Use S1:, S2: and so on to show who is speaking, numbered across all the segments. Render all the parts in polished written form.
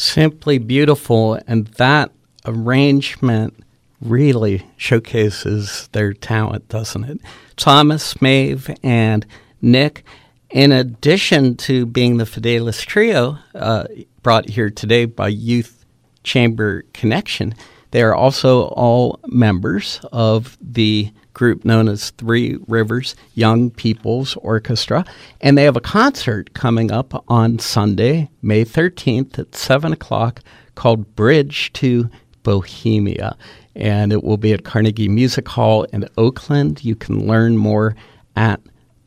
S1: simply beautiful, and that arrangement really showcases their talent, doesn't it? Thomas, Maeve, and Nick, in addition to being the Fidelis Trio, brought here today by Youth Chamber Connection, they are also all members of the group known as Three Rivers Young People's Orchestra, and they have a concert coming up on Sunday, May 13th at 7 o'clock called Bridge to Bohemia, and it will be at Carnegie Music Hall in Oakland. You can learn more at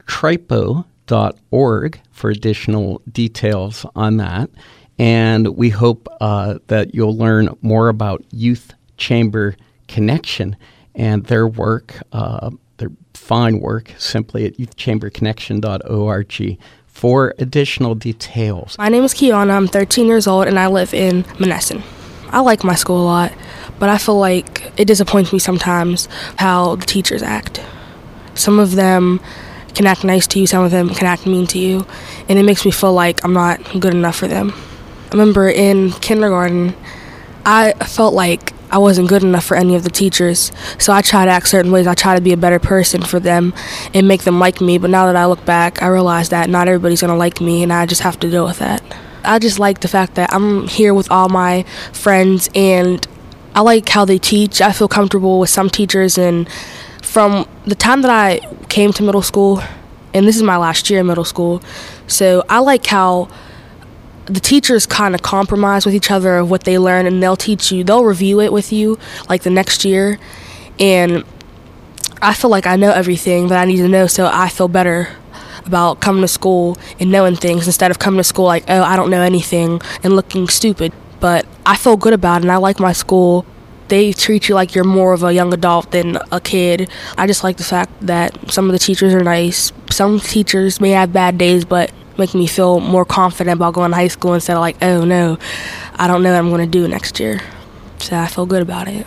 S1: tripo.org for additional details on that, and we hope that you'll learn more about Youth Chamber Connection and their work, their fine work, simply at youthchamberconnection.org for additional details.
S2: My name is Kiana. I'm 13 years old, and I live in Monessen. I like my school a lot, but I feel like it disappoints me sometimes how the teachers act. Some of them can act nice to you, some of them can act mean to you, and it makes me feel like I'm not good enough for them. I remember in kindergarten, I felt like I wasn't good enough for any of the teachers, so I try to act certain ways. I try to be a better person for them and make them like me, but now that I look back, I realize that not everybody's going to like me, and I just have to deal with that. I just like the fact that I'm here with all my friends, and I like how they teach. I feel comfortable with some teachers, and from the time that I came to middle school, and this is my last year in middle school, so I like how the teachers kind of compromise with each other of what they learn, and they'll review it with you like the next year, and I feel like I know everything that I need to know, so I feel better about coming to school and knowing things instead of coming to school like, oh, I don't know anything and looking stupid. But I feel good about it, and I like my school. They treat you like you're more of a young adult than a kid. I just like the fact that some of the teachers are nice. Some teachers may have bad days, but make me feel more confident about going to high school instead of like, oh no, I don't know what I'm going to do next year. So I feel good about it.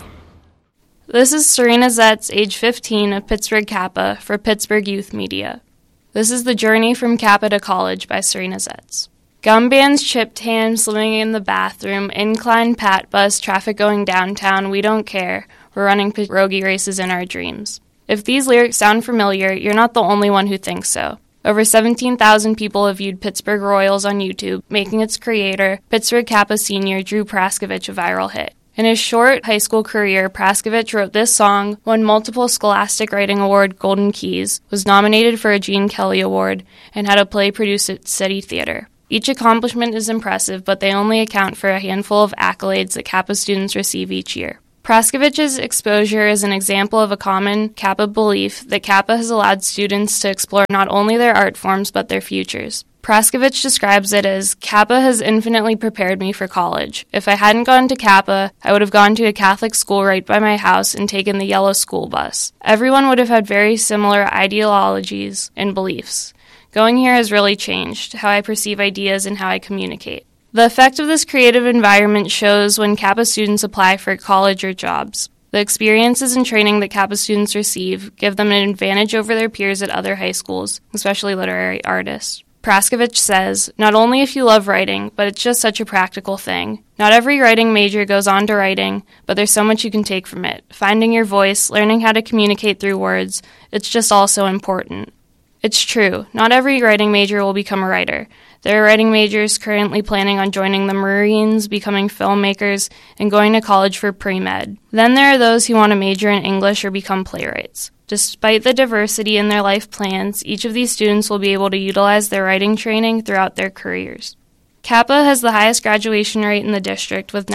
S3: This is Serena Zetz, age 15, of Pittsburgh Kappa for Pittsburgh Youth Media. This is The Journey from Kappa to College by Serena Zetz. Gum bands, chipped hands, swimming in the bathroom, incline pat bus, traffic going downtown, we don't care. We're running pierogi races in our dreams. If these lyrics sound familiar, you're not the only one who thinks so. Over 17,000 people have viewed Pittsburgh Royals on YouTube, making its creator, Pittsburgh Kappa senior Drew Praskovich, a viral hit. In his short high school career, Praskovich wrote this song, won multiple Scholastic Writing Award Golden Keys, was nominated for a Gene Kelly Award, and had a play produced at City Theater. Each accomplishment is impressive, but they only account for a handful of accolades that Kappa students receive each year. Praskovich's exposure is an example of a common Kappa belief that Kappa has allowed students to explore not only their art forms but their futures. Praskovich describes it as, Kappa has infinitely prepared me for college. If I hadn't gone to Kappa, I would have gone to a Catholic school right by my house and taken the yellow school bus. Everyone would have had very similar ideologies and beliefs. Going here has really changed how I perceive ideas and how I communicate. The effect of this creative environment shows when Kappa students apply for college or jobs. The experiences and training that Kappa students receive give them an advantage over their peers at other high schools, especially literary artists. Praskovich says, not only if you love writing, but it's just such a practical thing. Not every writing major goes on to writing, but there's so much you can take from it. Finding your voice, learning how to communicate through words, it's just all so important. It's true, not every writing major will become a writer. There are writing majors currently planning on joining the Marines, becoming filmmakers, and going to college for pre-med. Then there are those who want to major in English or become playwrights. Despite the diversity in their life plans, each of these students will be able to utilize their writing training throughout their careers. Kappa has the highest graduation rate in the district, with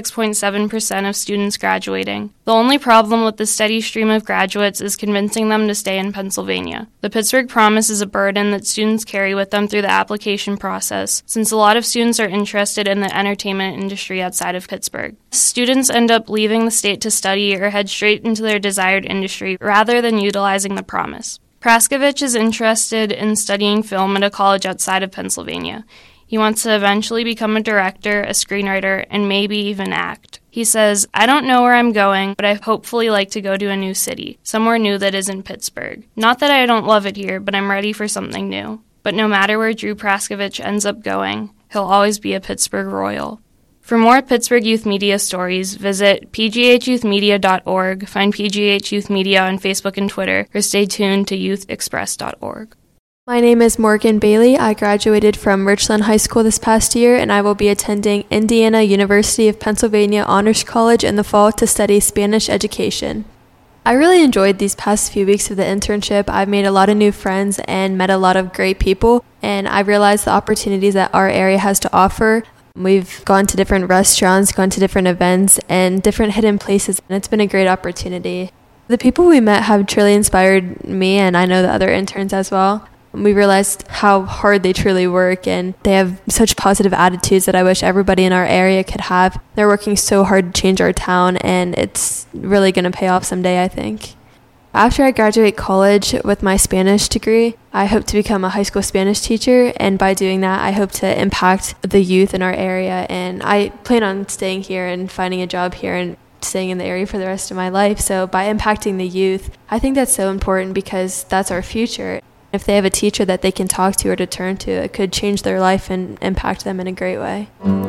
S3: 96.7% of students graduating. The only problem with the steady stream of graduates is convincing them to stay in Pennsylvania. The Pittsburgh Promise is a burden that students carry with them through the application process, since a lot of students are interested in the entertainment industry outside of Pittsburgh. Students end up leaving the state to study or head straight into their desired industry rather than utilizing the Promise. Praskovich is interested in studying film at a college outside of Pennsylvania. He wants to eventually become a director, a screenwriter, and maybe even act. He says, I don't know where I'm going, but I hopefully like to go to a new city, somewhere new that isn't Pittsburgh. Not that I don't love it here, but I'm ready for something new. But no matter where Drew Praskovich ends up going, he'll always be a Pittsburgh Royal. For more Pittsburgh Youth Media stories, visit pghyouthmedia.org, find PGH Youth Media on Facebook and Twitter, or stay tuned to youthexpress.org.
S4: My name is Morgan Bailey. I graduated from Richland High School this past year, and I will be attending Indiana University of Pennsylvania Honors College in the fall to study Spanish education. I really enjoyed these past few weeks of the internship. I've made a lot of new friends and met a lot of great people, and I realized the opportunities that our area has to offer. We've gone to different restaurants, gone to different events, and different hidden places, and it's been a great opportunity. The people we met have truly inspired me, and I know the other interns as well. We realized how hard they truly work, and they have such positive attitudes that I wish everybody in our area could have. They're working so hard to change our town, and it's really going to pay off someday, I think. After I graduate college with my Spanish degree, I hope to become a high school Spanish teacher, and by doing that, I hope to impact the youth in our area, and I plan on staying here and finding a job here and staying in the area for the rest of my life. So by impacting the youth, I think that's so important because that's our future. If they have a teacher that they can talk to or to turn to, it could change their life and impact them in a great way.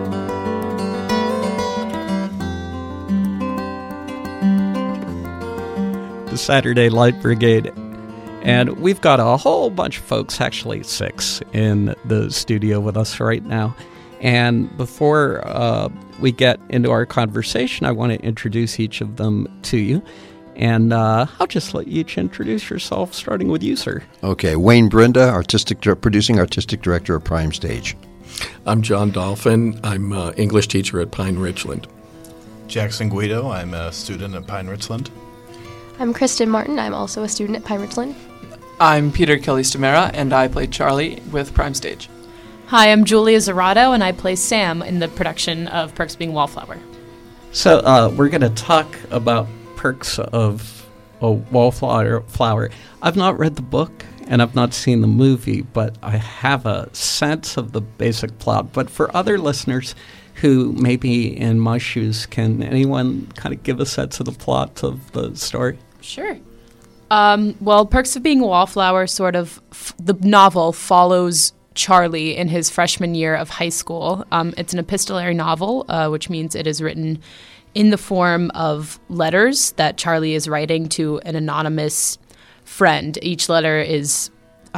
S1: The Saturday Light Brigade. And we've got a whole bunch of folks, actually 6, in the studio with us right now. And before we get into our conversation, I want to introduce each of them to you. And I'll just let you each introduce yourself, starting with you, sir.
S5: Okay, Wayne Brenda, producing artistic director of Prime Stage.
S6: I'm John Dolphin. I'm an English teacher at Pine Richland.
S7: Jackson Guido, I'm a student at Pine Richland.
S8: I'm Kristen Martin. I'm also a student at Pine Richland.
S9: I'm Peter Kelly-Stamera, and I play Charlie with Prime Stage.
S10: Hi, I'm Julia Zarato, and I play Sam in the production of Perks Being Wallflower.
S1: So we're going to talk about Perks of a Wallflower. I've not read the book, and I've not seen the movie, but I have a sense of the basic plot. But for other listeners who may be in my shoes, can anyone kind of give a sense of the plot of the story?
S10: Sure. Well, Perks of Being a Wallflower the novel follows Charlie in his freshman year of high school. It's an epistolary novel, which means it is written in the form of letters that Charlie is writing to an anonymous friend. Each letter is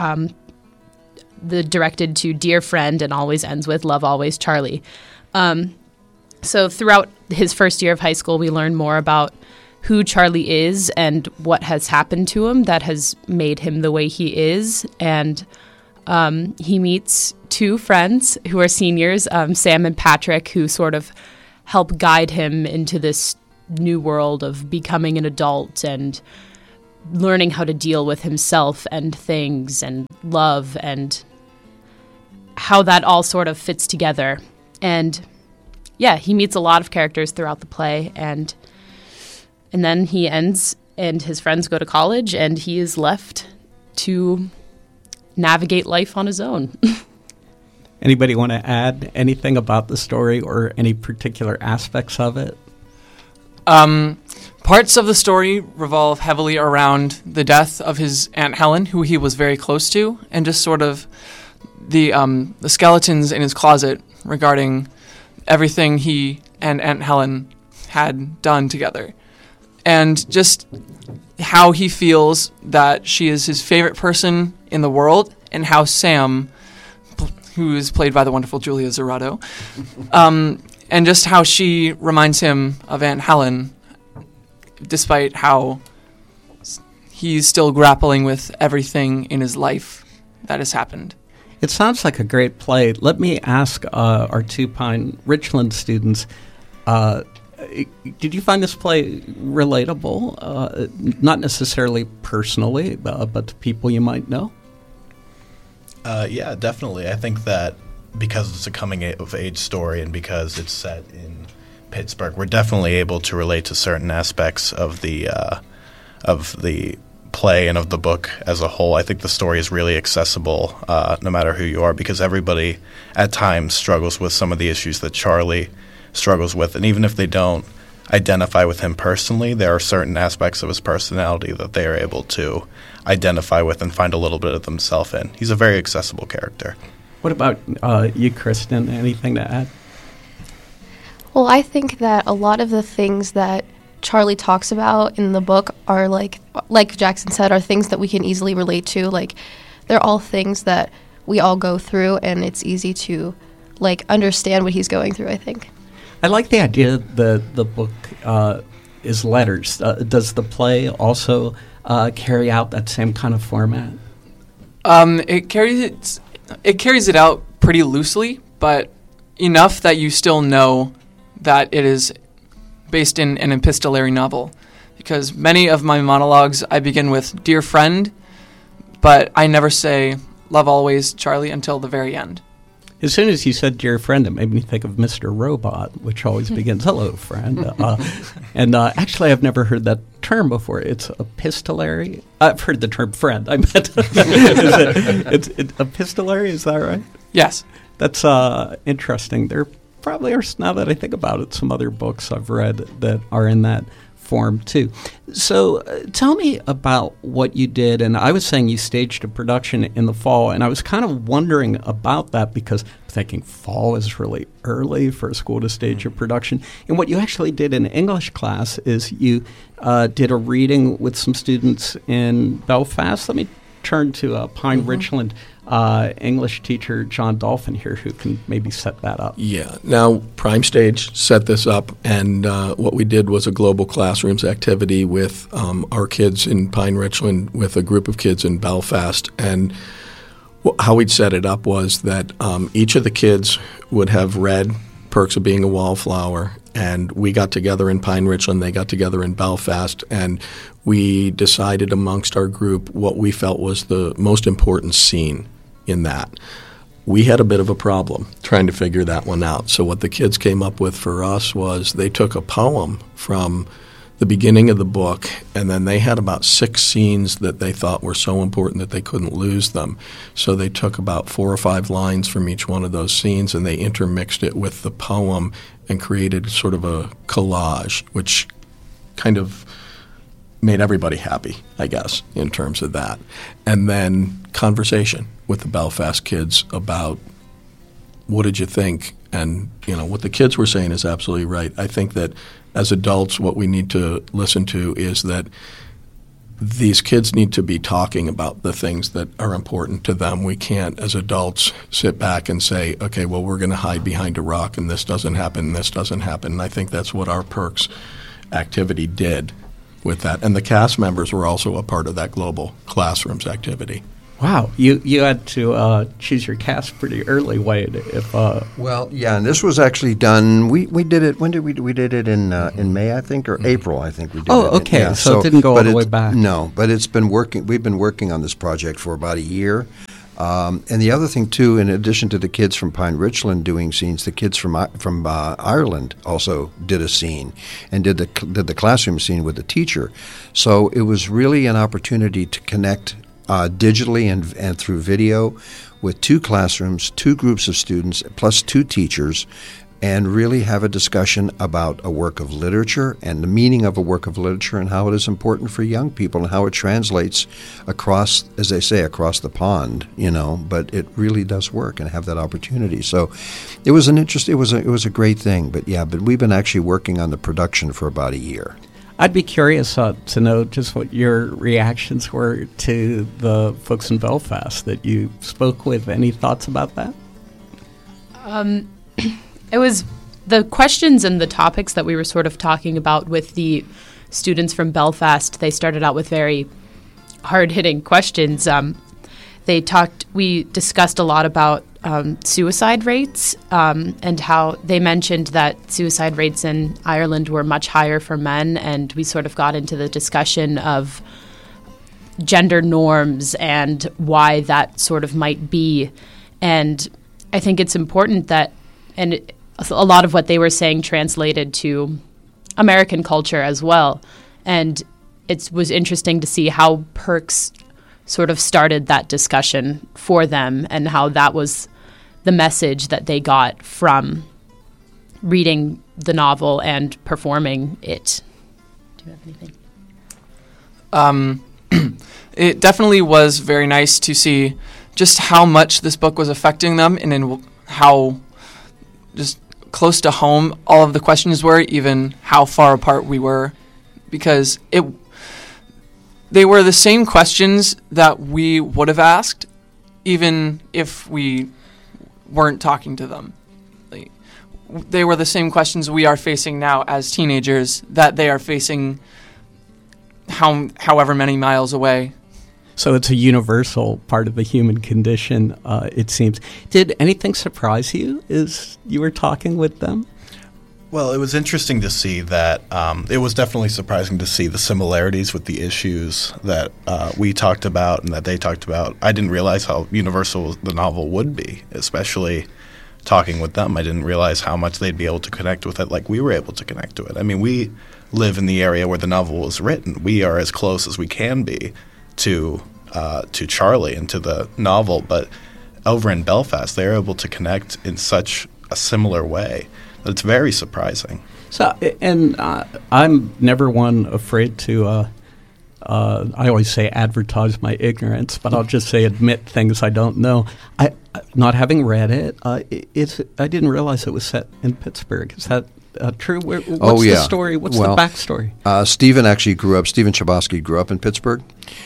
S10: directed to dear friend and always ends with love always, Charlie. So throughout his first year of high school, we learn more about who Charlie is and what has happened to him that has made him the way he is. And he meets 2 friends who are seniors, Sam and Patrick, who sort of help guide him into this new world of becoming an adult and learning how to deal with himself and things and love and how that all sort of fits together. And yeah, he meets a lot of characters throughout the play, and then he ends and his friends go to college and he is left to navigate life on his own.
S1: Anybody want to add anything about the story or any particular aspects of it?
S9: Parts of the story revolve heavily around the death of his Aunt Helen, who he was very close to, and just sort of the skeletons in his closet regarding everything he and Aunt Helen had done together. And just how he feels that she is his favorite person in the world, and how Sam, who is played by the wonderful Julia Zarato, and just how she reminds him of Aunt Helen, despite how he's still grappling with everything in his life that has happened.
S1: It sounds like a great play. Let me ask our 2 Pine Richland students, did you find this play relatable? Not necessarily personally, but to people you might know?
S7: Yeah, definitely. I think that because it's a coming-of-age story and because it's set in Pittsburgh, we're definitely able to relate to certain aspects of the play and of the book as a whole. I think the story is really accessible no matter who you are, because everybody at times struggles with some of the issues that Charlie struggles with. And even if they don't identify with him personally, there are certain aspects of his personality that they are able to identify with and find a little bit of themselves in. He's a very accessible character.
S1: What about you, Kristen? Anything to add?
S8: Well, I think that a lot of the things that Charlie talks about in the book are like Jackson said, are things that we can easily relate to. Like, they're all things that we all go through, and it's easy to like understand what he's going through, I think.
S1: I like the idea that the book is letters. Does the play also carry out that same kind of format?
S9: It carries it out pretty loosely, but enough that you still know that it is based in an epistolary novel. Because many of my monologues, I begin with "Dear friend," but I never say "Love always, Charlie" until the very end.
S1: As soon as you said "dear friend," it made me think of Mr. Robot, which always begins, "Hello, friend." And actually, I've never heard that term before. It's epistolary. I've heard the term "friend." I meant it's epistolary. Is that right?
S9: Yes.
S1: That's interesting. There probably are, now that I think about it, some other books I've read that are in that form too. So tell me about what you did. And I was saying you staged a production in the fall, and I was kind of wondering about that because I'm thinking fall is really early for a school to stage a production. And what you actually did in English class is you did a reading with some students in Belfast. Let me turn to Pine Richland English teacher John Dolphin here, who can maybe set that up.
S6: Yeah. Now, Prime Stage set this up, and what we did was a global classrooms activity with our kids in Pine Richland with a group of kids in Belfast. And how we'd set it up was that each of the kids would have read Perks of Being a Wallflower, and we got together in Pine Richland, they got together in Belfast, and we decided amongst our group what we felt was the most important scene in that. We had a bit of a problem trying to figure that one out. So what the kids came up with for us was they took a poem from the beginning of the book, and then they had about 6 scenes that they thought were so important that they couldn't lose them. So they took about 4 or 5 lines from each one of those scenes, and they intermixed it with the poem and created sort of a collage, which kind of made everybody happy, I guess, in terms of that. And then conversation with the Belfast kids about what did you think? And, what the kids were saying is absolutely right. I think that as adults, what we need to listen to is that these kids need to be talking about the things that are important to them. We can't, as adults, sit back and say, okay, well, we're going to hide behind a rock and this doesn't happen and this doesn't happen. And I think that's what our Perks activity did with that. And the cast members were also a part of that global classrooms activity.
S1: Wow, you had to choose your cast pretty early, Wade.
S5: Well, yeah, and this was actually done. We did it. When did we did it in May, I think, or April? I think we did.
S1: Oh, okay.
S5: Yeah,
S1: so it didn't go all the way back.
S5: No, but it's been working. We've been working on this project for about a year. And the other thing too, in addition to the kids from Pine Richland doing scenes, the kids from Ireland also did a scene and did the classroom scene with the teacher. So it was really an opportunity to connect digitally and through video with 2 classrooms, 2 groups of students, plus 2 teachers, and really have a discussion about a work of literature and the meaning of a work of literature and how it is important for young people and how it translates across, as they say, across the pond, but it really does work and have that opportunity. So it was it was a great thing, but we've been actually working on the production for about a year.
S1: I'd be curious to know just what your reactions were to the folks in Belfast that you spoke with. Any thoughts about that?
S10: It was the questions and the topics that we were sort of talking about with the students from Belfast. They started out with very hard-hitting questions. We discussed a lot about suicide rates and how they mentioned that suicide rates in Ireland were much higher for men, and we sort of got into the discussion of gender norms and why that sort of might be. And I think it's important that, and a lot of what they were saying translated to American culture as well. And it was interesting to see how Perks sort of started that discussion for them and how that was the message that they got from reading the novel and performing it. Do you have anything?
S9: It definitely was very nice to see just how much this book was affecting them and in how just close to home all of the questions were, even how far apart we were, because they were the same questions that we would have asked even if we weren't talking to them. Like, they were the same questions we are facing now as teenagers that they are facing however many miles away.
S1: So it's a universal part of the human condition, it seems. Did anything surprise you as you were talking with them?
S7: Well, it was interesting to see that it was definitely surprising to see the similarities with the issues that we talked about and that they talked about. I didn't realize how universal the novel would be, especially talking with them. I didn't realize how much they'd be able to connect with it like we were able to connect to it. I mean, we live in the area where the novel was written. We are as close as we can be to Charlie and to the novel, but over in Belfast, they're able to connect in such a similar way that it's very surprising.
S1: So, and I'm never one afraid to. I always say advertise my ignorance, but I'll just say admit things I don't know. Not having read it, I didn't realize it was set in Pittsburgh. Is that true? What's the story? What's the backstory?
S5: Stephen Chbosky grew up in Pittsburgh,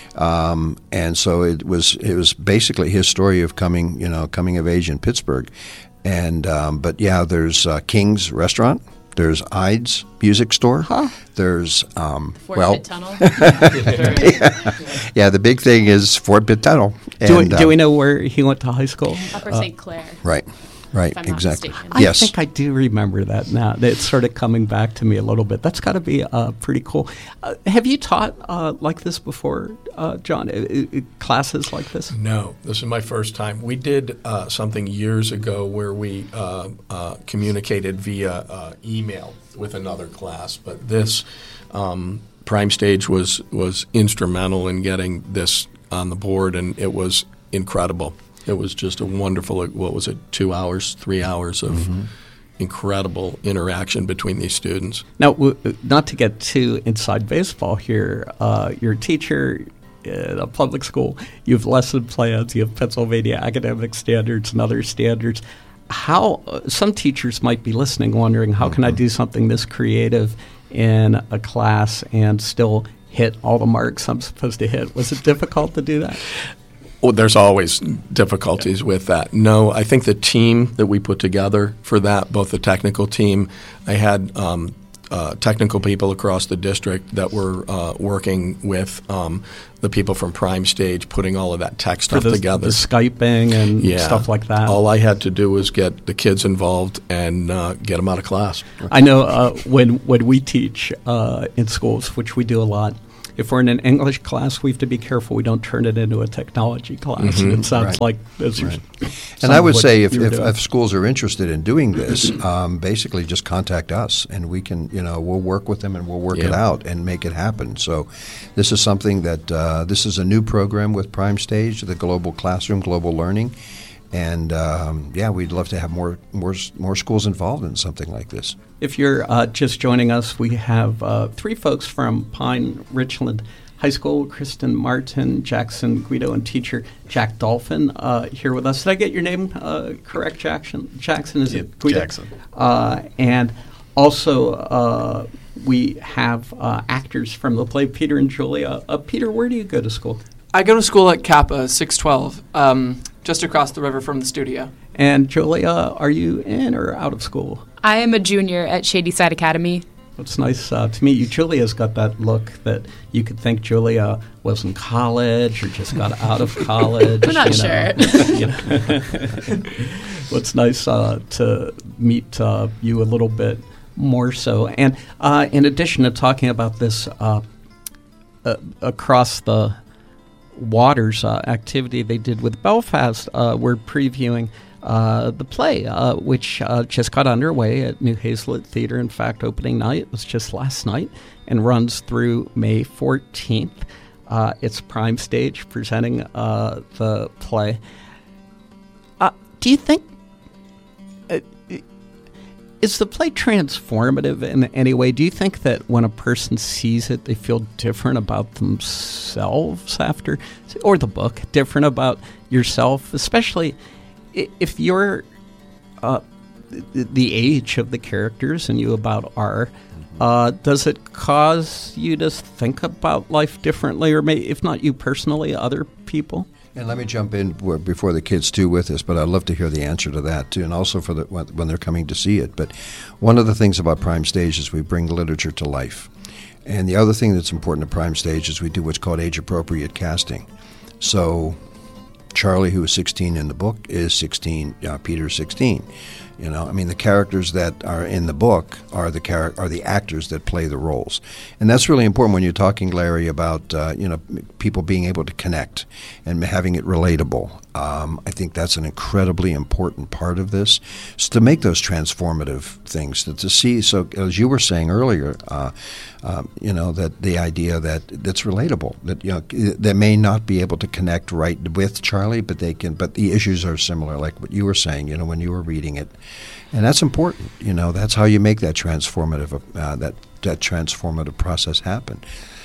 S5: and so it was basically his story of coming of age in Pittsburgh, and but yeah, there's King's Restaurant. There's Ide's Music Store. Huh. There's
S10: Fort Pitt Tunnel.
S5: Yeah, the big thing is Fort Pitt Tunnel.
S1: Do we know where he went to high school?
S10: Upper St. Clair.
S5: Right. Right,
S10: if I'm
S5: exactly.
S10: not mistaken.
S1: I think I do remember that now. It's sort of coming back to me a little bit. That's got to be pretty cool. Have you taught like this before, John? Classes like this?
S6: No, this is my first time. We did something years ago where we communicated via email with another class, but this Prime Stage was instrumental in getting this on the board, and it was incredible. It was just a wonderful, 2 hours, 3 hours of incredible interaction between these students.
S1: Now, not to get too inside baseball here, you're a teacher at a public school, you have lesson plans, you have Pennsylvania academic standards and other standards. How some teachers might be listening, wondering, how can I do something this creative in a class and still hit all the marks I'm supposed to hit? Was it difficult to do that?
S6: Well, there's always difficulties with that. No, I think the team that we put together for that, both the technical team, I had technical people across the district that were working with the people from Prime Stage, putting all of that tech stuff together.
S1: The Skyping and stuff like that.
S6: All I had to do was get the kids involved and get them out of class.
S1: I know when we teach in schools, which we do a lot, if we're in an English class, we have to be careful we don't turn it into a technology class. It sounds like this.
S5: Right. And I would say if schools are interested in doing this, basically just contact us, and we can, we'll work with them and we'll work it out and make it happen. So this is something that this is a new program with Prime Stage, the Global Classroom, Global Learning. And, we'd love to have more schools involved in something like this.
S1: If you're just joining us, we have three folks from Pine Richland High School, Kristen Martin, Jackson Guido, and teacher Jack Dolphin here with us. Did I get your name correct, Jackson? Jackson, is it Guido?
S7: Jackson.
S1: And also we have actors from the play, Peter and Julia. Peter, where do you go to school?
S9: I go to school at Kappa 612, just across the river from the studio.
S1: And Julia, are you in or out of school?
S10: I am a junior at Shadyside Academy.
S1: It's nice to meet you. Julia's got that look that you could think Julia was in college or just got out of college.
S10: I'm not sure.
S1: Well, it's nice to meet you a little bit more so. And in addition to talking about this across the waters activity they did with Belfast, we're previewing the play, which just got underway at New Hazlet Theatre. In fact, opening night was just last night and runs through May 14th. It's Prime Stage presenting the play. Do you think, is the play transformative in any way? Do you think that when a person sees it, they feel different about themselves after, or the book, different about yourself, especially if you're the age of the characters and you about R. Does it cause you to think about life differently, or if not you personally, other people?
S5: And let me jump in before the kids too with this, but I'd love to hear the answer to that too, and also for when they're coming to see it. But one of the things about Prime Stage is we bring literature to life. And the other thing that's important at Prime Stage is we do what's called age-appropriate casting. So Charlie, who is 16 in the book, is 16. Peter's 16. The characters that are in the book are the actors that play the roles, and that's really important when you're talking, Larry, about people being able to connect and having it relatable. I think that's an incredibly important part of this, is to make those transformative things. To see, so as you were saying earlier, that the idea that that's relatable, that they may not be able to connect right with Charlie, but they can. But the issues are similar, like what you were saying. When you were reading it. And that's important. That's how you make that transformative that transformative process happen.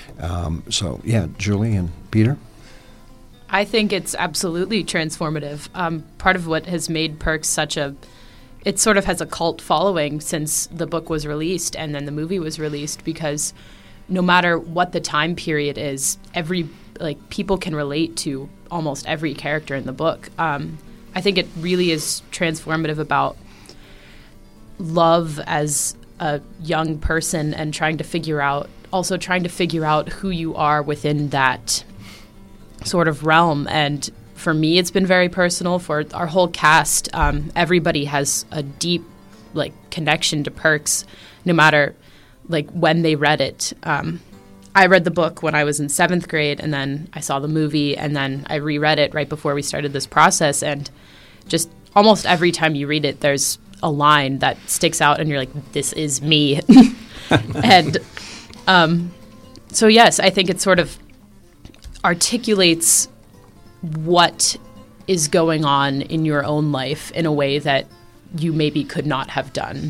S5: Julie and Peter?
S10: I think it's absolutely transformative. Part of what has made Perks it sort of has a cult following since the book was released and then the movie was released, because no matter what the time period is, people can relate to almost every character in the book. I think it really is transformative about love as a young person and trying to figure out who you are within that sort of realm. And for me, it's been very personal. For our whole cast, everybody has a deep connection to Perks, no matter when they read it. I read the book when I was in 7th grade, and then I saw the movie, and then I reread it right before we started this process. And just almost every time you read it, there's a line that sticks out, and you're like, this is me. And so, yes, I think it sort of articulates what is going on in your own life in a way that you maybe could not have done.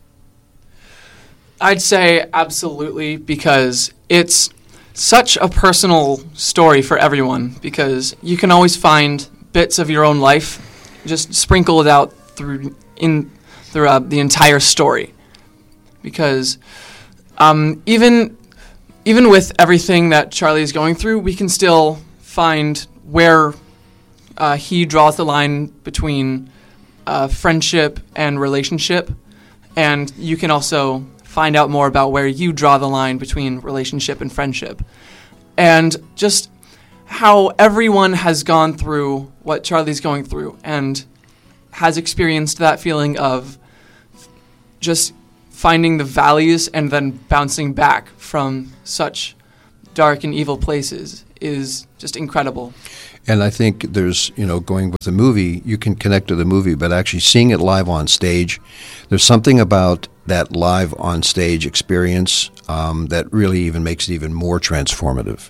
S9: I'd say absolutely, because it's such a personal story for everyone, because you can always find bits of your own life just sprinkled out throughout the entire story. Because even with everything that Charlie is going through, we can still find where he draws the line between friendship and relationship, and you can also find out more about where you draw the line between relationship and friendship. And just how everyone has gone through what Charlie's going through and has experienced that feeling of just finding the valleys and then bouncing back from such dark and evil places is just incredible.
S5: And I think there's, going with the movie, you can connect to the movie, but actually seeing it live on stage, there's something about that live on stage experience that really even makes it even more transformative.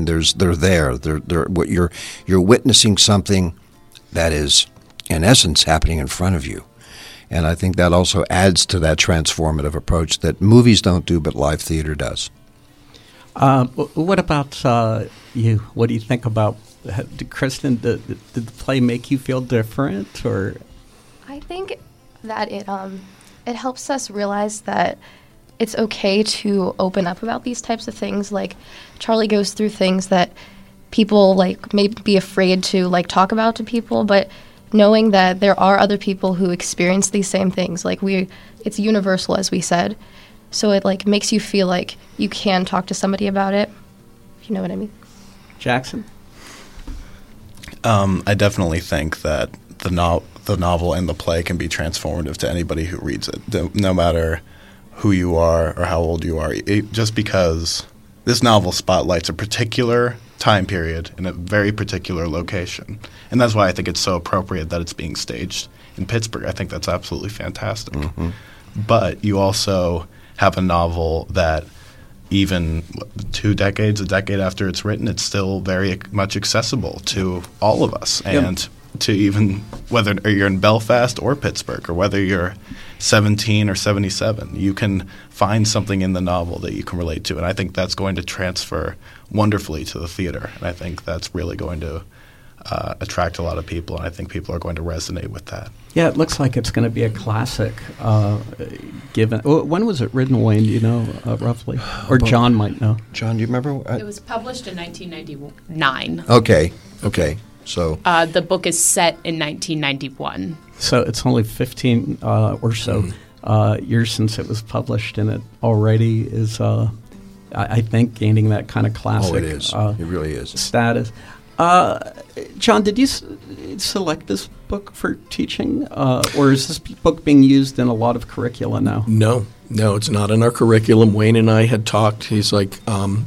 S5: You're witnessing something that is, in essence, happening in front of you. And I think that also adds to that transformative approach that movies don't do, but live theater does.
S1: What about you? What do you think about Kristen? Did the play make you feel different, or?
S8: I think that it helps us realize that it's okay to open up about these types of things. Like, Charlie goes through things that people may be afraid to talk about to people, but knowing that there are other people who experience these same things, it's universal, as we said. So it makes you feel like you can talk to somebody about it, if you know what I mean.
S1: Jackson?
S7: I definitely think that the novel and the play can be transformative to anybody who reads it, no matter who you are or how old you are. Just because this novel spotlights a particular time period in a very particular location. And that's why I think it's so appropriate that it's being staged in Pittsburgh. I think that's absolutely fantastic. Mm-hmm. But you also have a novel that even a decade after it's written, it's still very much accessible to all of us. And to even whether you're in Belfast or Pittsburgh, or whether you're 17 or 77, you can find something in the novel that you can relate to. And I think that's going to transfer wonderfully to the theater. And I think that's really going to attract a lot of people, and I think people are going to resonate with that.
S1: Yeah, it looks like it's going to be a classic. Given when was it written, Wayne? Do you know roughly, or John might know?
S5: John, do you remember?
S10: It was published in 1999.
S5: Okay. So
S10: the book is set in 1991.
S1: So it's only 15 or so years since it was published, and it already is, I think, gaining that kind of classic.
S5: it is. It really is.
S1: Status. John, did you select this book for teaching, or is this book being used in a lot of curricula now?
S6: No, it's not in our curriculum. Wayne and I had talked. He's like,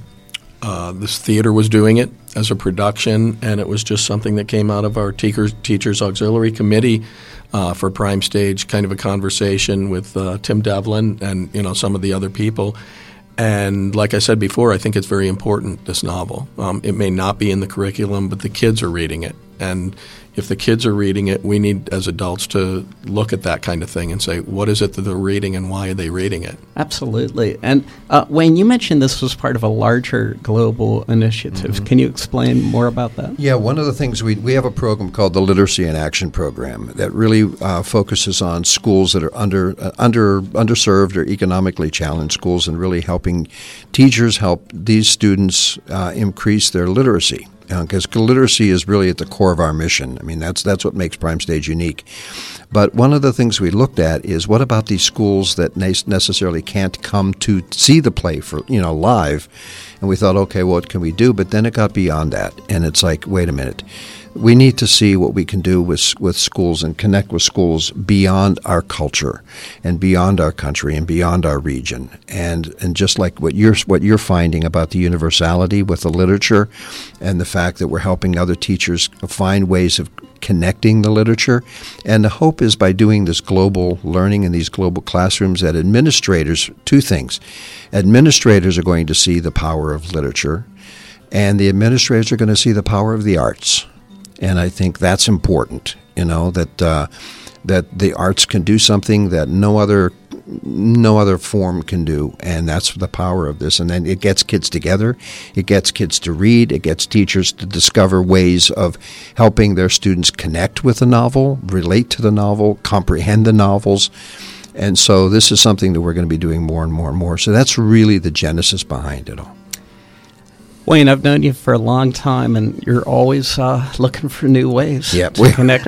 S6: this theater was doing it as a production, and it was just something that came out of our Teachers Auxiliary Committee for Prime Stage, kind of a conversation with Tim Devlin and some of the other people. And like I said before, I think it's very important, this novel. It may not be in the curriculum, but the kids are reading it. And if the kids are reading it, we need, as adults, to look at that kind of thing and say, what is it that they're reading and why are they reading it?
S1: Absolutely. And Wayne, you mentioned this was part of a larger global initiative. Mm-hmm. Can you explain more about that?
S5: Yeah, one of the things we have a program called the Literacy in Action Program that really focuses on schools that are underserved or economically challenged schools, and really helping teachers help these students increase their literacy. Because literacy is really at the core of our mission. I mean, that's what makes Prime Stage unique. But one of the things we looked at is, what about these schools that necessarily can't come to see the play for live? And we thought, okay, what can we do? But then it got beyond that, and it's like, wait a minute. We need to see what we can do with schools and connect with schools beyond our culture and beyond our country and beyond our region. And just like what you're finding about the universality with the literature, and the fact that we're helping other teachers find ways of connecting the literature. And the hope is, by doing this global learning in these global classrooms, that administrators, two things. Administrators are going to see the power of literature, and the administrators are going to see the power of the arts. And I think that's important, that the arts can do something that no other form can do, and that's the power of this. And then it gets kids together, it gets kids to read, it gets teachers to discover ways of helping their students connect with the novel, relate to the novel, comprehend the novels. And so this is something that we're going to be doing more and more and more. So that's really the genesis behind it all.
S1: Wayne, I've known you for a long time, and you're always looking for new ways to connect.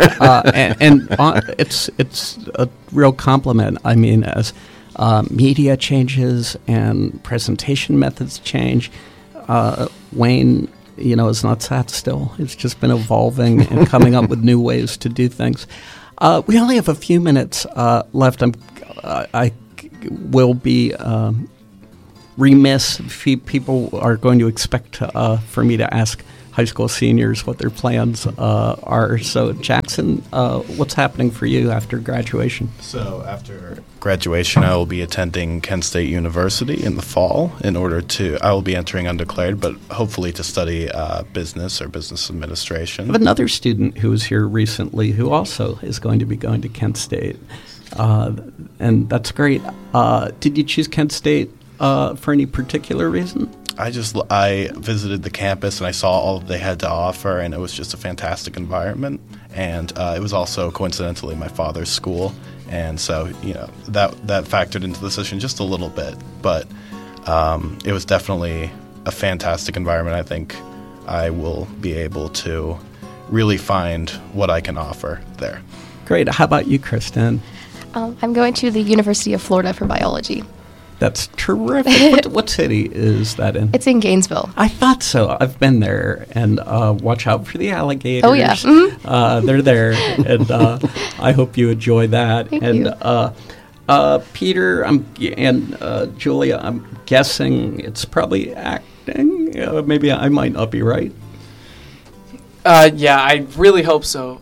S1: It's a real compliment. I mean, as media changes and presentation methods change, Wayne, is not sat still. It's just been evolving and coming up with new ways to do things. We only have a few minutes left. I will be remiss if people are going to expect for me to ask high school seniors what their plans are. So, Jackson, what's happening for you after graduation?
S7: So after graduation, I will be attending Kent State University in the fall. I will be entering undeclared, but hopefully to study business or business administration.
S1: I have another student who was here recently who also is going to be going to Kent State, and that's great. Did you choose Kent State for any particular reason?
S7: I visited the campus and I saw all that they had to offer, and it was just a fantastic environment. And it was also coincidentally my father's school, and so that factored into the decision just a little bit. But it was definitely a fantastic environment. I think I will be able to really find what I can offer there.
S1: Great. How about you, Kristen?
S8: I'm going to the University of Florida for biology.
S1: That's terrific. What city is that in?
S8: It's in Gainesville.
S1: I thought so. I've been there, and watch out for the alligators.
S8: Oh, yeah. Mm-hmm.
S1: They're there, and I hope you enjoy that.
S8: Thank
S1: you. Peter and Julia, I'm guessing it's probably acting. Maybe I might not be right.
S9: Yeah, I really hope so.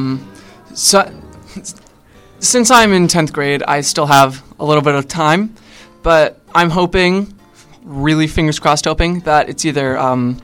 S9: Since I'm in 10th grade, I still have a little bit of time. But I'm hoping, really fingers crossed hoping, that it's either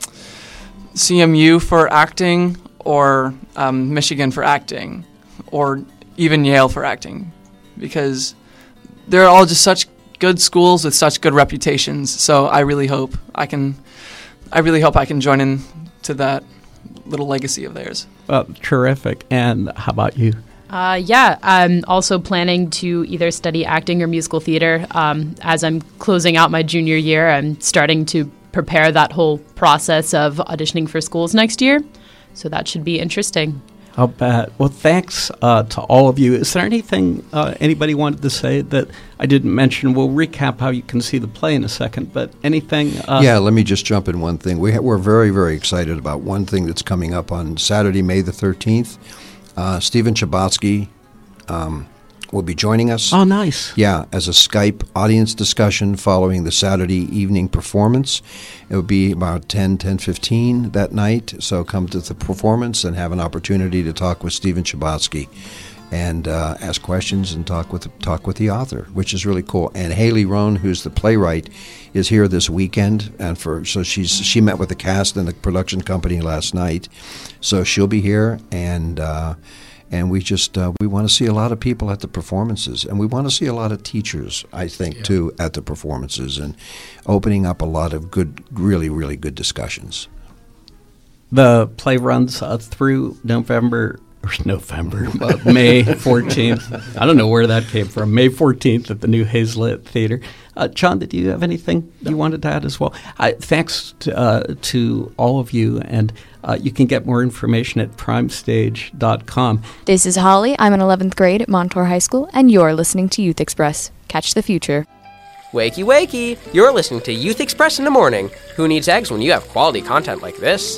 S9: CMU for acting or Michigan for acting or even Yale for acting, because they're all just such good schools with such good reputations. So I really hope I can join in to that. little legacy of theirs.
S1: Well, terrific. And how about you?
S10: Yeah, I'm also planning to either study acting or musical theater. As I'm closing out my junior year, I'm starting to prepare that whole process of auditioning for schools next year. So that should be interesting.
S1: I'll bet. Well, thanks to all of you. Is there anything anybody wanted to say that I didn't mention? We'll recap how you can see the play in a second, but anything?
S5: Yeah, let me just jump in one thing. We're very, very excited about one thing that's coming up on Saturday, May the 13th. Stephen Chabotsky will be joining us.
S1: Oh, nice.
S5: Yeah, as a Skype audience discussion following the Saturday evening performance. It will be about 10:15 that night, so come to the performance and have an opportunity to talk with Stephen Chabotsky and ask questions and talk with the author, which is really cool. And Haley Rohn, who's the playwright, is here this weekend, and she met with the cast and the production company last night, so she'll be here, and we want to see a lot of people at the performances, and we want to see a lot of teachers, I think, too, at the performances, and opening up a lot of good, really, really good discussions.
S1: The play runs through May 14th. I don't know where that came from. May 14th at the New Hazlitt Theater. John, did you have anything you wanted to add as well? Thanks to all of you, and you can get more information at primestage.com.
S11: This is Holly. I'm in 11th grade at Montour High School, and you're listening to Youth Express. Catch the future.
S12: Wakey, wakey! You're listening to Youth Express in the morning. Who needs eggs when you have quality content like this?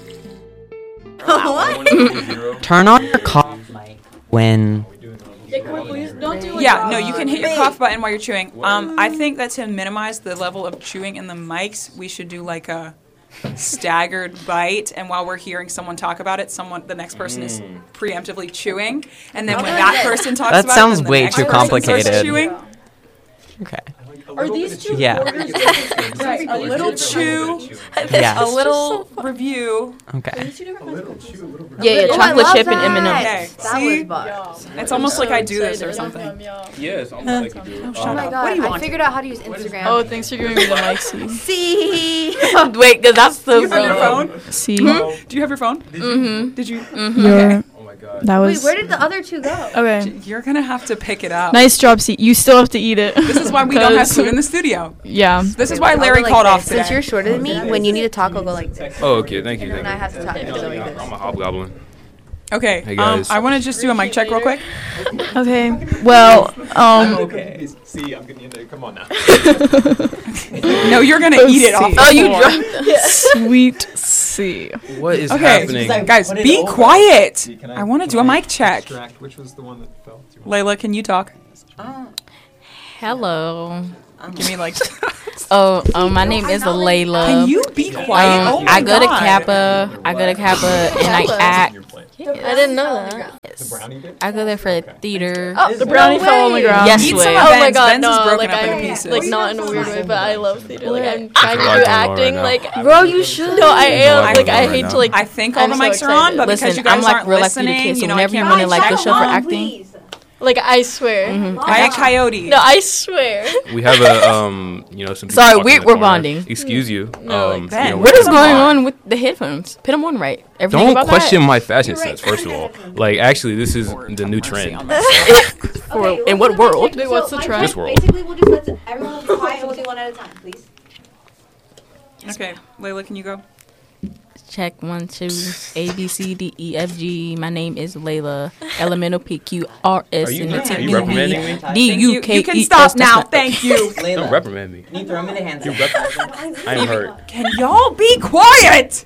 S13: Turn on your cough mic when...
S14: Yeah, no, you can hit your cough button while you're chewing. I think that to minimize the level of chewing in the mics, we should do like a staggered bite, and while we're hearing someone talk about it, the next person is preemptively chewing, and then when that person talks about it,
S13: that sounds way too complicated.
S14: Chewing.
S13: Okay.
S14: Are these two?
S13: Yeah.
S14: Right, a little chew,
S13: Yeah.
S14: a little review.
S13: Okay.
S15: Yeah, chocolate chip and M&M's.
S14: Okay, see? It's almost like I do this or something.
S16: Yeah, it's almost like you do.
S14: Oh
S15: Oh my
S14: What
S15: god,
S14: do you
S15: I
S14: want?
S15: figured out how to use Instagram.
S17: Oh, thanks for giving me the mic, C.
S15: See?
S17: Wait, because that's the...
S14: Do you have your phone?
S17: C.
S14: Do you have your phone?
S17: Mm-hmm.
S14: Did you?
S17: Okay.
S16: Oh my god.
S17: That was...
S15: Wait, where did the other two go?
S17: Okay.
S14: You're gonna have to pick it up.
S17: Nice job, C. You still have to eat it.
S14: This is why we don't have food in the studio.
S17: Yeah.
S14: This is why Larry called off today.
S15: Since you're shorter than me, when you need to talk, I'll go like this.
S16: Oh, okay, thank you.
S15: And I have to talk.
S16: I'm a hobgoblin.
S14: Okay,
S16: Hey, guys.
S14: I want to just do a mic check real quick.
S17: Okay. Well,
S16: I'm okay. See, I'm getting in there. Come on now.
S14: No, you're gonna eat it off the
S17: Oh, you
S14: floor.
S17: dropped Sweet C.
S16: What is
S14: Okay,
S16: happening?
S14: guys, be quiet. I want to do a mic check.
S16: Which was the one that fell to
S14: Layla, can you talk?
S18: Hello.
S14: Give me like.
S18: My name is Layla.
S14: Can you be quiet? Oh my
S18: I go to
S14: God.
S18: Kappa. I go to Kappa and I act.
S15: I didn't know that.
S18: I go there for theater.
S17: Oh, the brownie fell on the ground.
S18: Yes,
S14: Eat
S18: way.
S14: some of
S17: Oh my
S14: Ben's.
S17: god,
S14: Ben's is
S17: no,
S14: broken
S17: like
S14: up into
S17: I'm
S14: pieces.
S17: like not in a weird way, but I love theater. Like I'm trying to do
S16: Right
S17: acting.
S16: now.
S17: Like,
S15: Bro, you should.
S17: no, I am.
S16: Right
S17: Like
S16: now.
S17: I hate to like.
S14: I think all
S17: I'm
S14: the
S17: so
S14: mics are on, but
S18: Listen,
S14: because you guys
S18: I'm like
S14: aren't
S18: real life
S14: listening,
S18: theater kid, so
S14: you know,
S18: whenever
S14: I
S18: you
S14: can't
S18: want to like go
S14: check
S18: show for
S14: one.
S18: acting,
S17: Like I swear.
S14: I a coyote.
S17: No, I swear.
S16: We have a some. people
S18: Sorry,
S16: talking in the
S18: we're
S16: corner.
S18: bonding.
S16: Excuse you.
S17: No, like
S14: Ben,
S16: you know,
S18: what is
S14: Come
S18: going
S14: on.
S18: on with the headphones? Put them on right. Everything
S16: Don't
S18: about
S16: question
S18: that?
S16: my fashion sense. First of all, like actually, this is the new trend.
S18: In what world?
S17: Wait, what's the trend?
S16: This world.
S15: Basically, we'll just let everyone be quiet and we'll do one at a time, please.
S14: Okay, Layla, can you go?
S18: Check 1, 2, A, B, C, D, E, F, G. My name is Layla. Elemental P, Q, R, S,
S16: Are you
S18: and T,
S16: reprimanding me?
S18: D, U, K,
S14: You can
S18: E,
S14: stop
S18: S,
S14: now.
S18: S.
S14: Thank you.
S16: Don't reprimand me.
S13: You throw him in the hands.
S16: I'm hurt.
S14: Can y'all be quiet?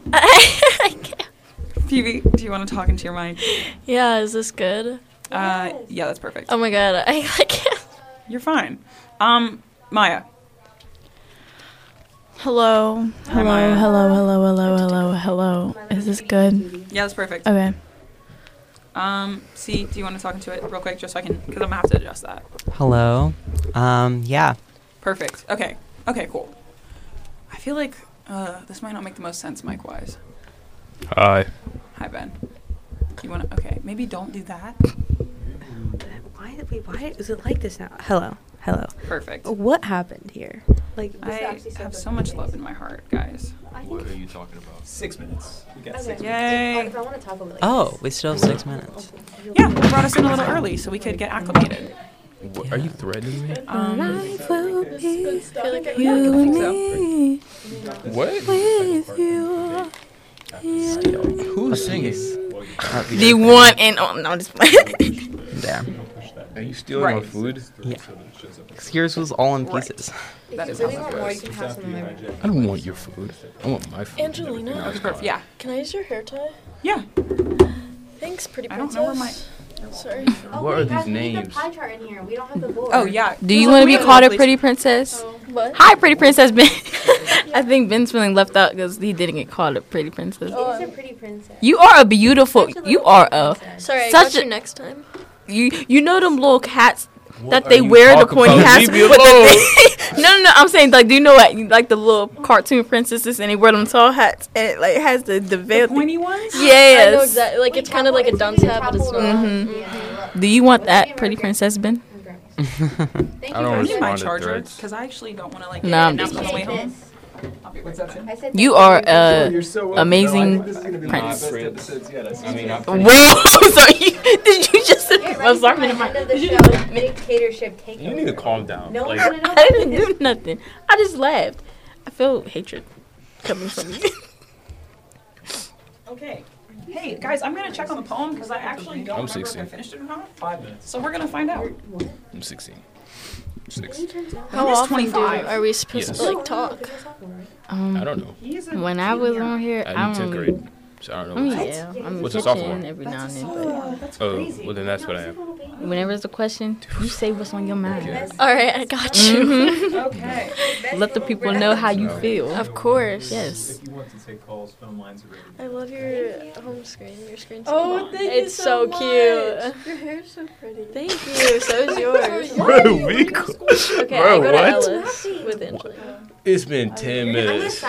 S14: Phoebe, do you want to talk into your mic?
S17: Yeah, is this good?
S14: Yeah, that's perfect.
S17: Oh my god, I can't.
S14: You're fine. Maya.
S17: Hello.
S14: Hi, Maya.
S17: Hello. Is this good?
S14: Yeah, that's perfect.
S17: Okay.
S14: C, do you want to talk into it real quick, just so I can, because I'm gonna have to adjust that.
S13: Hello. Yeah.
S14: Perfect. Okay, cool. I feel like this might not make the most sense mic-wise.
S16: Hi.
S14: Hi, Ben. You want to? Okay, maybe don't do that.
S19: Why is it like this now? Hello. Hello.
S14: Perfect.
S19: What happened here? Like,
S14: I have so much love in my heart, guys.
S16: What are you talking about?
S20: 6 minutes. We got
S14: Okay.
S20: 6
S14: Yay.
S20: minutes.
S15: If I want to talk about
S13: Oh, we still have 6 minutes.
S14: Yeah, they brought us in a little early so we could get acclimated.
S16: What, are you threatening me?
S19: Life will be you
S14: yeah, I
S19: and
S14: think so.
S19: me.
S16: What?
S19: With you.
S16: Who's singing?
S18: The one and oh no, just
S13: There.
S16: Are you stealing our food?
S13: Yeah. 'Cause yours was all in pieces.
S14: That is
S15: If you really want more, you can have some of my
S16: I don't want your food. I want my food.
S17: Angelina.
S14: Okay, perfect. Yeah.
S17: Can I use your hair tie?
S14: Yeah.
S17: Thanks, pretty
S14: I
S17: princess.
S14: don't know where my.
S17: Sorry.
S16: What are these names?
S15: The pie chart in here. We don't have the board.
S14: Oh yeah.
S18: Do you want to be called a pretty princess?
S17: What?
S18: Hi, pretty princess Ben. I think Ben's feeling left out because he didn't get called a pretty princess.
S15: It is a pretty princess.
S18: You are a beautiful. You are a.
S17: Sorry, I
S18: such
S17: got
S18: a,
S17: you next time.
S18: You know them little hats that
S16: What
S18: they
S16: are you
S18: wear, the
S16: talking
S18: pointy
S16: about?
S18: hats.
S16: Leave me
S18: with the
S16: alone.
S18: thing. No. I'm saying like, do you know what like the little cartoon princesses and they wear them tall hats and it like has the veil.
S14: The pointy ones?
S18: Yes.
S17: I know exactly. Like, it's kind of like a dunce hat, but it's not.
S18: Do you want that, pretty princess Ben?
S16: I don't
S14: Need my
S16: respond to
S14: charger
S16: threats.
S14: because I actually don't want to like.
S18: No,
S14: get
S18: I'm
S14: kidnapped
S18: just
S14: on the way
S18: kidding.
S14: home. I'll be right back.
S18: You are
S20: You're so welcome.
S18: amazing
S20: No, I think this is gonna be one of
S18: prince.
S20: the best episodes yet.
S16: I mean, I'm
S18: Whoa! Sorry, did you just? I was talking to my.
S15: End of the show, dictatorship takeover.
S16: You need to calm down.
S15: No
S16: Like,
S15: one's gonna know.
S18: I didn't do nothing. I just laughed. I feel hatred coming from you.
S14: Okay. Hey guys, I'm gonna check on the poem because I actually don't
S16: I'm
S14: remember if
S16: 16.
S14: I finished it or not. 5 minutes. So we're gonna find out.
S16: I'm 16. 6.
S17: How
S14: He's
S17: often
S14: 25.
S17: are we supposed
S16: Yes.
S17: to like talk?
S16: I don't know.
S18: When I was on here,
S16: I'm in 10th grade. So I don't know.
S18: Yeah, I'm
S16: What's a
S18: pitching
S16: sophomore?
S18: every now and then.
S16: Oh, well then that's what I am.
S18: But whenever there's a question, you say what's on your mind.
S17: All right, I got you.
S14: Okay.
S18: Let the people know how you feel.
S17: Of course.
S18: Yes.
S20: If you want to take calls, phone lines are ready.
S17: I love your home screen. Your screen's so
S15: Oh,
S17: long.
S15: thank you
S17: It's
S15: so
S17: so
S15: much.
S17: cute.
S15: Your hair's so pretty.
S17: Thank you. So is yours.
S16: Bro, we
S17: Okay,
S16: Bro,
S17: I go to
S16: what?
S17: Ellis with Angelina.
S16: It's been 10 minutes.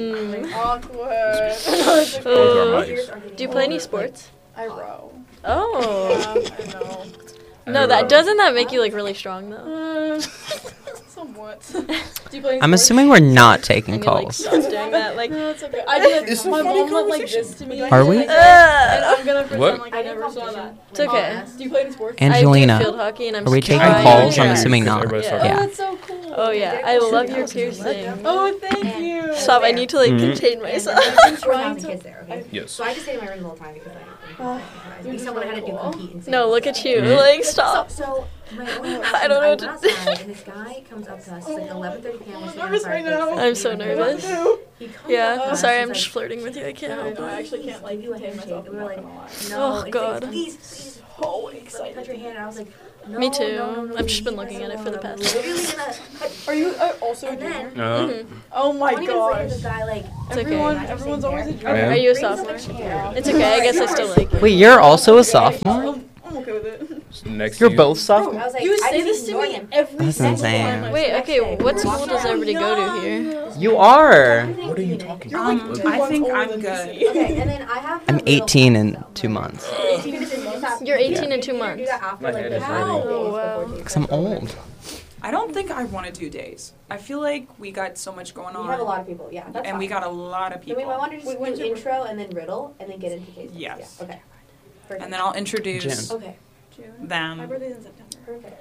S15: Awkward.
S16: Both our mics.
S17: Do you play any sports?
S15: I row.
S17: Oh.
S15: I know.
S17: No, that doesn't that make you like really strong though?
S15: Somewhat. Do you play
S13: I'm assuming we're not taking calls.
S17: Stop doing that. Like,
S15: No, it's okay. I did.
S16: It's a
S15: My
S16: funny
S15: mom went like this to me.
S13: Are we?
S15: And I'm gonna pretend
S16: What?
S15: like I never saw that.
S17: it's okay.
S15: Do you play any sports?
S13: Angelina,
S17: I do field hockey and I'm
S13: are we
S17: scared.
S13: taking
S16: I
S13: calls?
S16: do.
S13: I'm assuming
S16: Because
S13: not.
S16: everybody's
S17: Yeah.
S16: talking.
S15: Oh,
S13: Yeah.
S15: that's so cool.
S17: Oh yeah, I love your piercing.
S15: Oh, thank you.
S17: Stop! I need to like contain myself.
S15: I'm trying to. Kids there, okay?
S16: Yes.
S15: So I just stayed in my room the whole time because I someone had to do compete and
S17: No, look at you.
S16: Mhm.
S17: Like, stop.
S15: So my only
S17: I don't know what to
S15: went
S17: do.
S15: outside and this guy comes up to us. It's like 11:30 p.m. We're sitting
S14: nervous
S15: outside
S14: right
S15: for
S14: now.
S15: six,
S17: I'm so
S15: eight,
S17: nervous.
S15: He comes up
S17: Yeah,
S15: to us,
S17: sorry,
S15: he's
S17: I'm
S15: like,
S17: just flirting with you. I can't help
S15: I
S17: it.
S15: actually can't like do a handshake. And we were like, no.
S17: Oh,
S15: And he's
S17: God.
S15: like, please,
S14: So
S15: let me
S14: excited.
S15: touch your hand. And I was like, no,
S17: Me too.
S15: No,
S17: I've just
S15: leave
S17: been
S15: us
S17: looking at it for
S15: alone.
S17: the
S15: I'm
S17: past-
S15: literally gonna.
S14: Are you also a
S15: And
S14: junior?
S15: then,
S16: Uh-huh.
S14: Oh my
S15: 20 minutes later,
S14: gosh.
S15: this guy like
S17: It's okay.
S14: Everyone's always a junior.
S16: I am.
S17: Are you a
S15: brings up
S17: sophomore?
S15: chair.
S17: It's okay. I guess I still like you.
S13: Wait, you're also a sophomore?
S14: I'm okay with it.
S16: Next
S13: You're
S16: to you.
S13: both
S15: I
S13: sophomores?
S15: was like,
S14: You
S15: I
S14: say
S15: just
S14: this to
S15: ignored
S14: me
S15: him.
S14: every
S13: That's
S14: single
S13: insane.
S14: time.
S17: Wait, okay. What school does everybody go to here?
S13: You are.
S16: What are you talking
S14: I think I'm good.
S15: Okay, and then I have.
S13: I'm 18 in 2 months.
S17: You're 18 in 2 months.
S16: My head is
S17: Oh, wow.
S13: Because I'm old.
S14: I don't think I want to do days. I feel like we got so much going on.
S15: We have a lot of people, yeah. That's
S14: and we
S15: fine.
S14: got a lot of
S15: Then
S14: people.
S15: we might want to just do intro and then riddle and then get into case.
S14: Yes.
S15: Yeah. Okay.
S14: And then I'll introduce
S13: Jen.
S15: Okay.
S14: them.
S15: My birthday's in September. Perfect.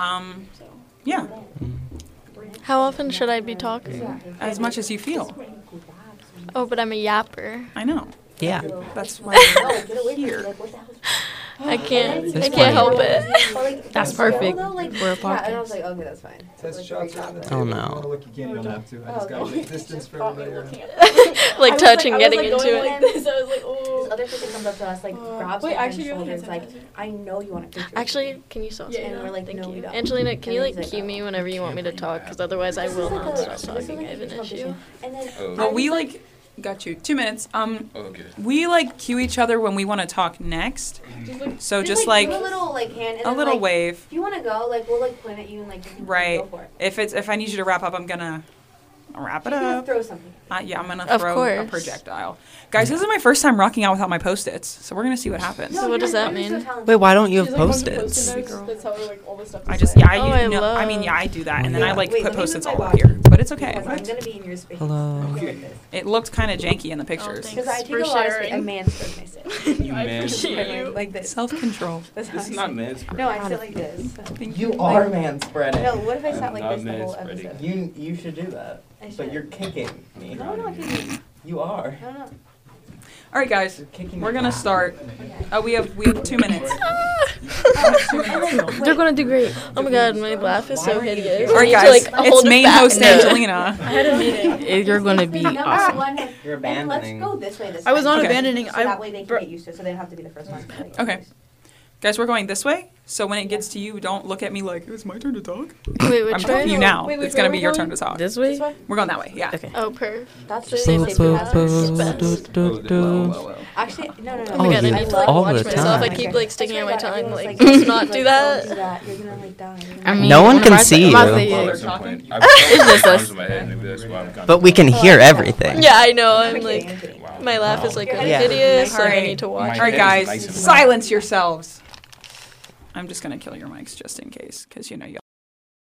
S14: Yeah,
S17: How often should I be talking?
S14: as much as you feel.
S17: Oh, but I'm a yapper.
S14: I know.
S13: Yeah.
S14: That's why
S15: No, get away
S14: you're
S15: from me.
S14: here.
S15: Like, what the hell is
S17: I can't.
S13: There's
S17: I can't help
S13: plenty.
S17: it.
S15: But, like,
S18: That's
S15: still,
S18: perfect
S15: though, like,
S18: for a
S15: yeah, and I was
S18: podcast.
S15: like, okay, that's fine.
S20: Test
S15: Like,
S20: shots
S15: great
S20: are on the
S15: job.
S20: table.
S13: Oh, no.
S20: If you wanna look, you can. You don't have to. I just gotta make distance for everybody.
S17: Like touching, getting into it.
S15: Like this, I was like, oh. This other person comes up to us, like, grabs
S14: Wait,
S15: my
S14: actually, you
S15: shoulders,
S14: have
S15: like,
S14: hand
S15: I know you want a picture.
S17: Actually, can you stop?
S15: And we're like,
S17: Thank
S15: no,
S17: you.
S15: we don't.
S17: Angelina, can you
S15: And
S17: like
S15: he's
S17: cue me whenever you want me to talk? Because otherwise I will not stop talking. I have an issue.
S15: And then
S14: Well, we like got you 2 minutes.
S16: Okay.
S14: We like cue each other when we want to talk next. So just
S15: do
S14: like
S15: a little like hand, and
S14: a
S15: then,
S14: little
S15: like,
S14: wave.
S15: If you want to go, like we'll like point at you and like you can
S14: Right.
S15: go for it.
S14: If I need you to wrap up, I'm gonna wrap it up.
S19: Throw something.
S14: Yeah, I'm gonna
S17: Of
S14: throw a
S17: course.
S14: projectile. Guys, this is my first time rocking out without my Post-its, so we're gonna see what happens.
S17: So what does that mean?
S13: Wait, why don't you have Post-its?
S14: I just, yeah, I,
S17: Oh, I
S14: use, no, I
S17: love-
S14: mean, yeah, I do that, and then I like
S19: Wait,
S14: put
S19: let me
S14: Post-its
S19: move
S14: all
S19: my
S14: up here, but it's okay.
S19: Because I'm gonna be in your space.
S13: Hello.
S14: It looked kind of janky in the pictures.
S19: Because I take
S17: for
S19: a lot of
S17: sharing.
S19: space. I manspread myself.
S20: You man.
S19: Like this.
S14: Self-control.
S19: That's how
S20: This
S19: I
S20: is not
S19: sit.
S20: manspreading.
S19: No, I sit like this.
S20: You are manspreading.
S19: No, what if I sat like
S20: I'm
S19: this
S20: not
S19: the whole
S20: manspreading.
S19: episode?
S20: You should do that.
S19: I
S20: But
S19: should.
S20: you're kicking me.
S19: No, I'm not kicking.
S20: You are.
S19: No, no.
S14: All right, guys, we're gonna start. We have 2 minutes.
S17: They're gonna do great. Oh my god, my laugh is so hideous.
S14: All right,
S17: I need to,
S14: guys,
S17: like,
S14: it's
S17: hold it
S14: main
S17: back.
S14: host
S17: No.
S14: Angelina.
S17: I had a meeting.
S18: You're going to be
S19: Number
S18: awesome.
S19: one,
S20: You're
S19: and let's
S20: abandoning.
S19: go this way.
S17: I was
S19: time.
S17: not
S14: Okay.
S17: abandoning.
S19: So
S17: I
S19: that way they can get used to it, so they don't have to be the first one. Like,
S14: Okay. Guys, we're going this way, so when it gets to you, don't look at me like, it's my turn to talk.
S17: Wait, which
S14: I'm
S17: way?
S14: telling you now,
S17: Wait,
S14: it's
S17: which
S14: going to
S17: way
S14: be your
S17: we're
S14: turn
S17: going?
S14: to talk.
S18: This way?
S14: We're going that way, yeah.
S18: Okay.
S17: Oh, perf.
S19: That's the
S17: Safe
S19: safer path.
S17: suspense.
S19: Actually, no.
S17: Oh my god, I need to like
S13: all
S17: watch
S13: the
S17: myself. I
S13: time.
S17: keep like sticking out my tongue.
S19: Everyone's
S17: Like,
S19: like,
S17: let's not do that.
S19: You're gonna like die.
S18: I mean,
S13: No one
S18: when
S13: can
S18: I'm
S13: see
S18: about
S13: you.
S18: to-
S16: It's
S18: just us.
S13: But we can hear everything.
S17: Yeah, I know. I'm like, my laugh is like really
S13: Yeah.
S17: hideous.
S14: All
S17: Like, I
S14: right.
S17: need to watch.
S14: All right,
S17: it.
S14: guys, silence yourselves. I'm just going to kill your mics just in case, because you know you